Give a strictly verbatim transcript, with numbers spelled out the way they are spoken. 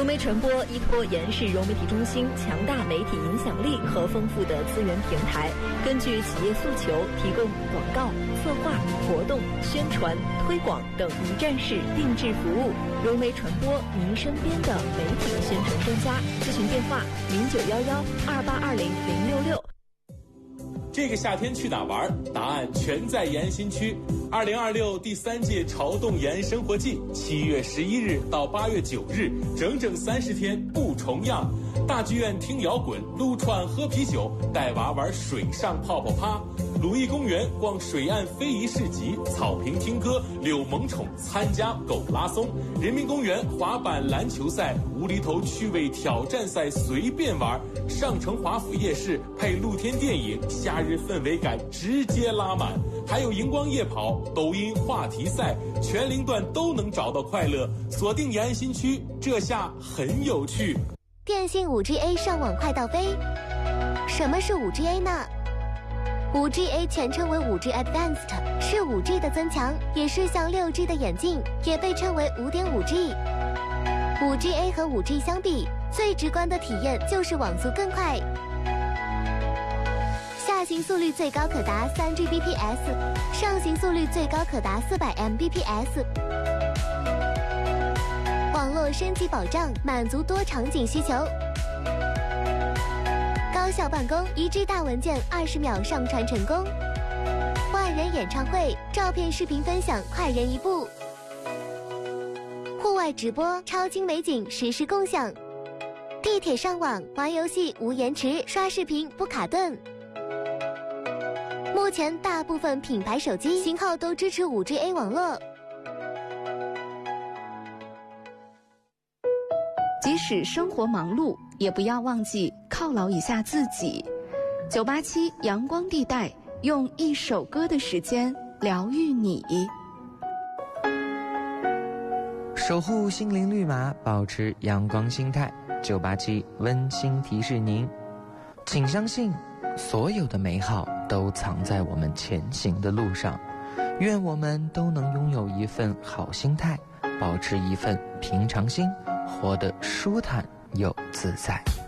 融媒传播依托延世融媒体中心强大媒体影响力和丰富的资源平台，根据企业诉求提供广告、策划、活动、宣传、推广等一站式定制服务。融媒传播，您身边的媒体宣传专家。咨询电话：零九幺幺二八二零零六六。 这个夏天去哪玩？答案全在延安新区。二零二六第三届潮动延安生活季，七月十一日到八月九日，整整三十天不重样。大剧院听摇滚，撸串喝啤酒，带娃玩水上泡泡趴。鲁艺公园逛水岸非遗市集，草坪听歌，遛萌宠，参加狗拉松。人民公园滑板篮球赛，无厘头趣味挑战赛随便玩。上城华府夜市配露天电影，夏日氛围感直接拉满。还有荧光夜跑、抖音话题赛，全龄段都能找到快乐。锁定延安新区，这下很有趣。 电信 五 G A 上网快到飞。什么是 五 G A 呢？ 五 G A 全称为 五 G Advanced， 是 五 G 的增强，也是向 六 G 的演进，也被称为 五点五 G。 五 G A 和 五 G 相比，最直观的体验就是网速更快，下行速率最高可达 三 G B P S， 上行速率最高可达 四百 M B P S。 网络升级保障，满足多场景需求。高效办公，一 G 大文件二十秒上传成功。万人演唱会，照片视频分享快人一步。户外直播，超精美景实时共享。地铁上网，玩游戏无延迟，刷视频不卡顿。目前大部分品牌手机型号都支持 五 G A 网络。 即使生活忙碌，也不要忘记犒劳一下自己。九八七阳光地带，用一首歌的时间疗愈你。 守护心灵绿码，保持阳光心态。九八七温馨提示您，请相信，所有的美好都藏在我们前行的路上。愿我们都能拥有一份好心态，保持一份平常心，活得舒坦又自在。